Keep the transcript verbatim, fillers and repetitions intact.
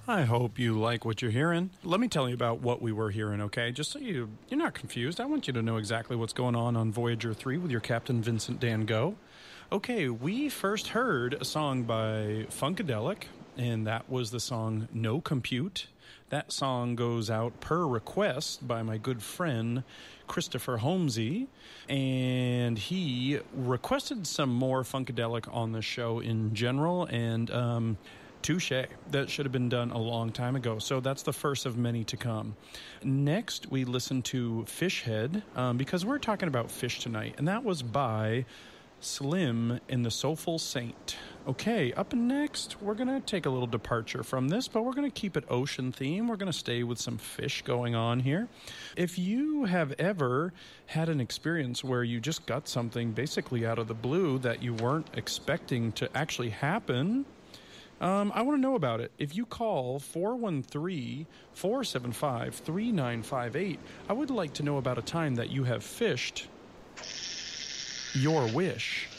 I hope you like what you're hearing. Let me tell you about what we were hearing, okay? Just so you, you're not confused. I want you to know exactly what's going on on Voyager three with your Captain Vincent Dan Go. Okay, we first heard a song by Funkadelic, and that was the song No Compute. That song goes out per request by my good friend Christopher Holmesy, and he requested some more Funkadelic on the show in general, and um, touche. That should have been done a long time ago, so that's the first of many to come. Next, we listened to Fishhead, um, because we're talking about fish tonight, and that was by Slim and the Soulful Saint. Okay, up next, we're going to take a little departure from this, but we're going to keep it ocean theme. We're going to stay with some fish going on here. If you have ever had an experience where you just got something basically out of the blue that you weren't expecting to actually happen, um, I want to know about it. If you call four one three, four seven five, three nine five eight, I would like to know about a time that you have fished your wish.